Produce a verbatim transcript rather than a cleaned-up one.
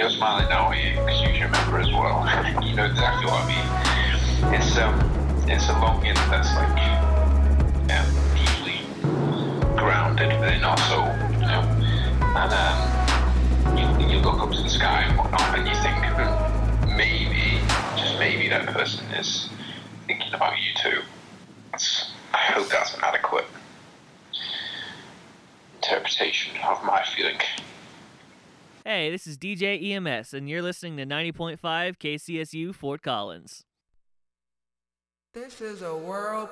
You're smiling now, are you? Because you remember as well. You know exactly what I mean. It's um, it's a longing that's like, yeah, deeply grounded within our soul, you know. And um, you, you look up to the sky and whatnot, and you think, hmm, maybe, just maybe, that person is thinking about you too. That's, I hope that's an adequate interpretation of my feeling. Hey, this is D J E M S, and you're listening to ninety point five K C S U Fort Collins. This is a world